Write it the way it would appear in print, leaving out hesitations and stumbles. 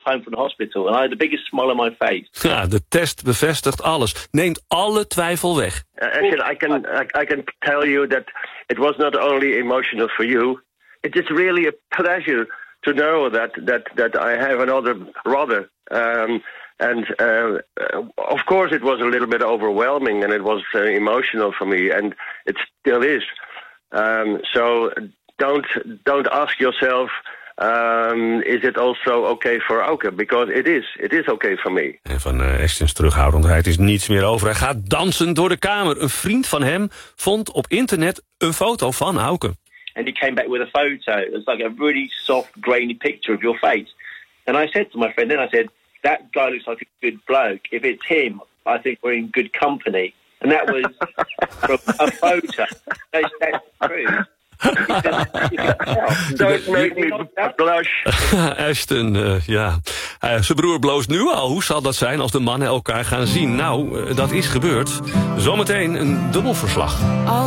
home from the hospital. And I had the biggest smile on my face. Ja, de test bevestigt alles. Neemt alle twijfel weg. Actually, I can tell you that it was not only emotional for you. It is really a pleasure to know that I have another brother. Of course, it was a little bit overwhelming, and it was emotional for me, and it still is. So don't ask yourself, is it also okay for Auke? Because it is okay for me. En van Ashton's terughoudendheid is niets meer over. Hij gaat dansen door de kamer. Een vriend van hem vond op internet een foto van Auke. And he came back with a photo. It was like a really soft, grainy picture of your face. And I said to my friend, that guy looks like a good bloke. If it's him, I think we're in good company. And that was from a photo. That's true. Don't make me blush. Ashton, ja. Zijn broer bloost nu al. Hoe zal dat zijn als de mannen elkaar gaan zien? Nou, dat is gebeurd. Zometeen een dubbelverslag.